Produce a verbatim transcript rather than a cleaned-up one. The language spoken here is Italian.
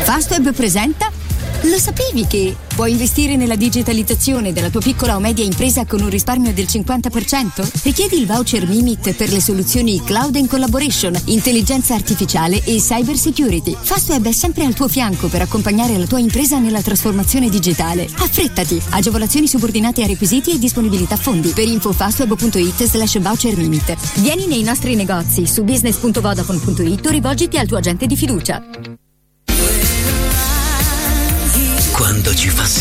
Fastweb presenta. Lo sapevi che puoi investire nella digitalizzazione della tua piccola o media impresa con un risparmio del cinquanta per cento? Richiedi il voucher Mimit per le soluzioni Cloud and Collaboration, intelligenza artificiale e cyber security. Fastweb è sempre al tuo fianco per accompagnare la tua impresa nella trasformazione digitale. Affrettati! Agevolazioni subordinate a requisiti e disponibilità fondi. Per info fastweb.it slash voucher Mimit. Vieni nei nostri negozi su business punto vodafone punto it o rivolgiti al tuo agente di fiducia. Quando ci fa